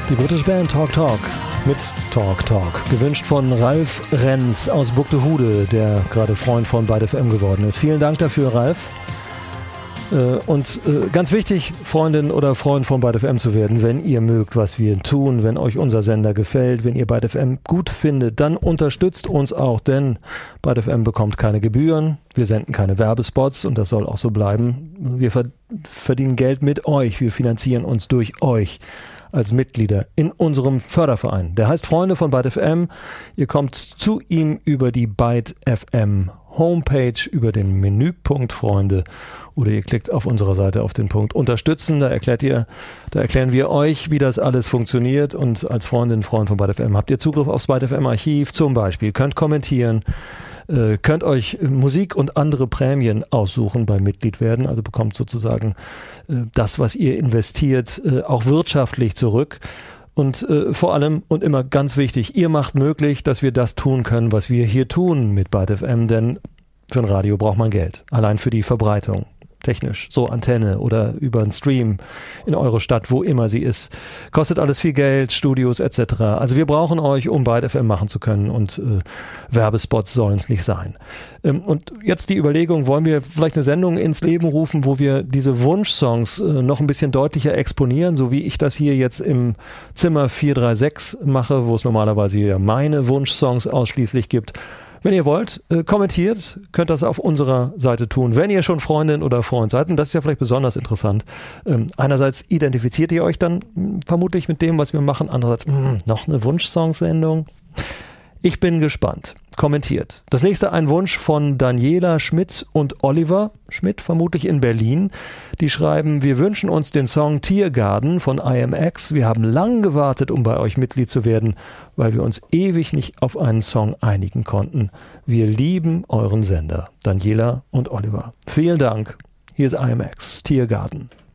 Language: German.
Die britische Band Talk Talk mit Talk Talk. Gewünscht von Ralf Renz aus Buxtehude, der gerade Freund von Byte FM geworden ist. Vielen Dank dafür, Ralf. Und ganz wichtig, Freundin oder Freund von Byte FM zu werden, wenn ihr mögt, was wir tun, wenn euch unser Sender gefällt, wenn ihr Byte FM gut findet, dann unterstützt uns auch, denn Byte FM bekommt keine Gebühren, wir senden keine Werbespots und das soll auch so bleiben. Wir verdienen Geld mit euch, wir finanzieren uns durch euch als Mitglieder in unserem Förderverein. Der heißt Freunde von Byte FM. Ihr kommt zu ihm über die Byte FM Homepage, über den Menüpunkt Freunde, oder ihr klickt auf unserer Seite auf den Punkt Unterstützen. Da erklären wir euch, wie das alles funktioniert, und als Freundin, Freund von Byte FM habt ihr Zugriff aufs Byte FM Archiv zum Beispiel, könnt kommentieren, könnt euch Musik und andere Prämien aussuchen beim Mitglied werden, also bekommt sozusagen das, was ihr investiert, auch wirtschaftlich zurück. Und vor allem und immer ganz wichtig, ihr macht möglich, dass wir das tun können, was wir hier tun mit Byte FM, denn für ein Radio braucht man Geld, allein für die Verbreitung. Technisch, so Antenne oder über einen Stream in eure Stadt, wo immer sie ist. Kostet alles viel Geld, Studios etc. Also wir brauchen euch, um Byte FM machen zu können, und Werbespots sollen es nicht sein. Und jetzt die Überlegung, wollen wir vielleicht eine Sendung ins Leben rufen, wo wir diese Wunschsongs noch ein bisschen deutlicher exponieren, so wie ich das hier jetzt im Zimmer 436 mache, wo es normalerweise ja meine Wunschsongs ausschließlich gibt. Wenn ihr wollt, kommentiert, könnt das auf unserer Seite tun, wenn ihr schon Freundin oder Freund seid. Und das ist ja vielleicht besonders interessant. Einerseits identifiziert ihr euch dann vermutlich mit dem, was wir machen. Andererseits, noch eine Wunschsong-Sendung. Ich bin gespannt. Kommentiert. Das nächste ein Wunsch von Daniela Schmidt und Oliver Schmidt, vermutlich in Berlin. Die schreiben, wir wünschen uns den Song Tiergarten von IMX. Wir haben lang gewartet, um bei euch Mitglied zu werden, weil wir uns ewig nicht auf einen Song einigen konnten. Wir lieben euren Sender. Daniela und Oliver. Vielen Dank. Hier ist IMX, Tiergarten.